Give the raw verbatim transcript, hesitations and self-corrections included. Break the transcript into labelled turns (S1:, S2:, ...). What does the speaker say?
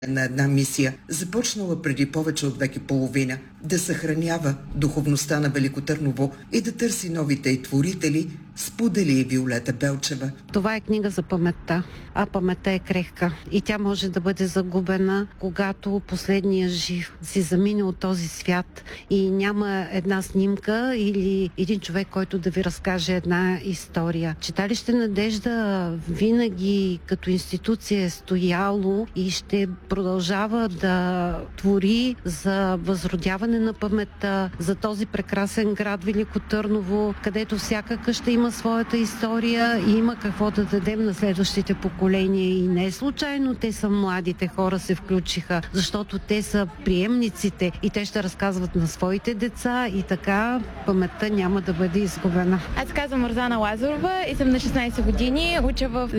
S1: на една мисия, започнала преди повече от век и половина, да съхранява духовността на Велико Търново и да търси новите й творители, сподели и Виолета Белчева.
S2: Това е книга за паметта, а паметта е крехка и тя може да бъде загубена, когато последния жив си замине от този свят и няма една снимка или един човек, който да ви разкаже една история. Читалище Надежда винаги като институция е стояло и ще продължава да твори за възродяване на паметта, за този прекрасен град Велико Търново, където всяка къща има своята история и има какво да дадем на следващите поколения. И не е случайно те са младите хора се включиха, защото те са приемниците и те ще разказват на своите деца и така паметта няма да бъде изгубена.
S3: Аз казвам Розана Лазарова и съм на шестнайсет години, уча в